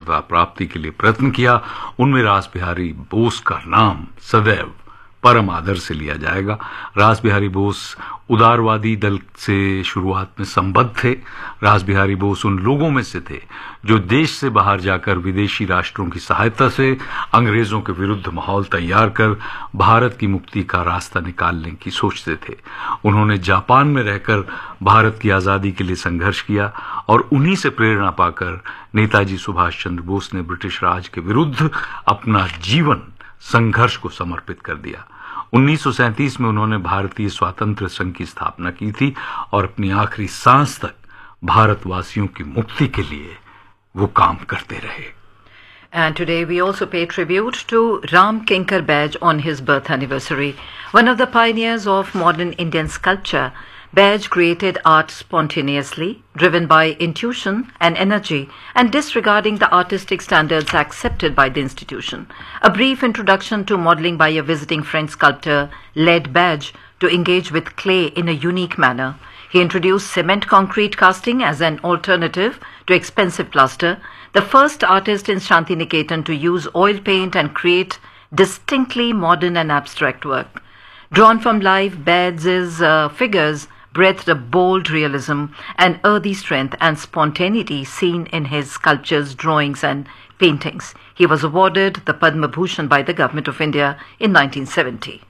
स्वतंत्रता प्राप्ति के लिए प्रयत्न किया, उनमें रास बिहारी बोस का नाम सदैव परम आदर से लिया जाएगा। रास बिहारी बोस उदारवादी दल से शुरुआत में संबद्ध थे। रास बिहारी बोस उन लोगों में से थे जो देश से बाहर जाकर विदेशी राष्ट्रों की सहायता से अंग्रेजों के विरुद्ध माहौल तैयार कर भारत की मुक्ति का रास्ता निकालने की सोचते थे। उन्होंने जापान में रहकर भारत की आजादी के लिए संघर्ष किया और उन्हीं से प्रेरणा पाकर नेताजी सुभाष चंद्र बोस ने ब्रिटिश राज के विरुद्ध अपना जीवन संघर्ष को समर्पित कर दिया। 1937 में उन्होंने भारतीय स्वातंत्र्य संघ की स्थापना की थी और अपनी आखिरी सांस तक भारतवासियों की मुक्ति के लिए वो काम करते रहे। And today we also pay tribute to Ram Kinkar Baij on his birth anniversary. One of the pioneers of modern Indian sculpture, Baij created art spontaneously, driven by intuition and energy, and disregarding the artistic standards accepted by the institution. A brief introduction to modeling by a visiting French sculptor led Baij to engage with clay in a unique manner. He introduced cement concrete casting as an alternative to expensive plaster, the first artist in Shantiniketan to use oil paint and create distinctly modern and abstract work. Drawn from life, Baij's figures breathed a bold realism and earthy strength and spontaneity seen in his sculptures, drawings and paintings. He was awarded the Padma Bhushan by the Government of India in 1970.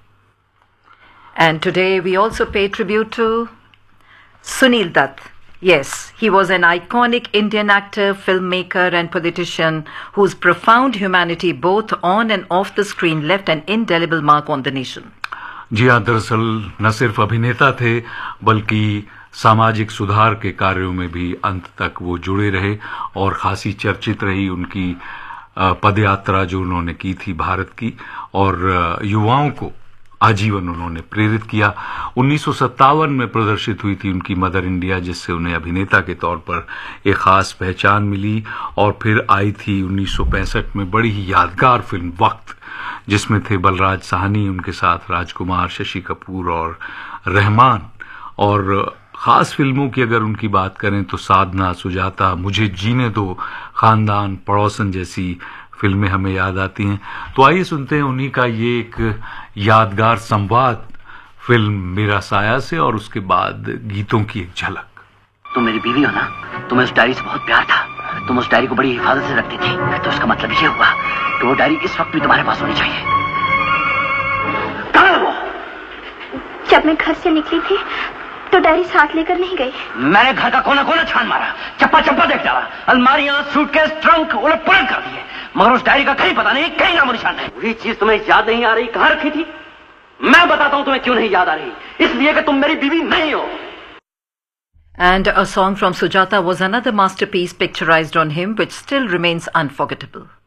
And today we also pay tribute to Sunil Dutt. Yes, he was an iconic Indian actor, filmmaker and politician whose profound humanity both on and off the screen left an indelible mark on the nation. जी हाँ, दरअसल न सिर्फ अभिनेता थे बल्कि सामाजिक सुधार के कार्यों में भी अंत तक वो जुड़े रहे और खासी चर्चित रही उनकी पदयात्रा जो उन्होंने की थी भारत की, और युवाओं को आजीवन उन्होंने प्रेरित किया। 1957 में प्रदर्शित हुई थी उनकी मदर इंडिया, जिससे उन्हें अभिनेता के तौर पर एक खास पहचान मिली, और फिर आई थी 1965 में बड़ी ही यादगार फिल्म वक्त, जिसमें थे बलराज साहनी, उनके साथ राजकुमार, शशि कपूर और रहमान। और खास फिल्मों की अगर उनकी बात करें तो साधना, सुजाता, मुझे जीने दो, खानदान, पड़ोसन जैसी फिल्में हमें याद आती हैं। तो आइए सुनते हैं उन्हीं का ये एक यादगार संवाद फिल्म मेरा साया से, और उसके बाद गीतों की एक झलक। तुम मेरी बीवी हो ना, तुम्हें उस डायरी से बहुत प्यार था, तुम उस डायरी को बड़ी हिफाजत से रखती थी, तो उसका मतलब ये हुआ कि वो डायरी इस वक्त भी तुम्हारे पास होनी चाहिए। कहाँ है वो? जब मैं घर से निकली थी तो डायरी साथ लेकर नहीं गई। मैंने घर का कोना कोना छान मारा, चप्पा चप्पा देख डाला, अलमारियां, सूटकेस, ट्रंक उलट पुलट कर दिए, मगर उस डायरी का कहीं पता नहीं, कहीं नामो निशान नहीं। वही चीज तुम्हें याद नहीं आ रही, कहाँ रखी थी? मैं बताता हूं तुम्हें क्यों नहीं याद आ रही, इसलिए कि तुम मेरी बीवी नहीं हो। And a song from Sujata was another masterpiece picturized on him which still remains unforgettable.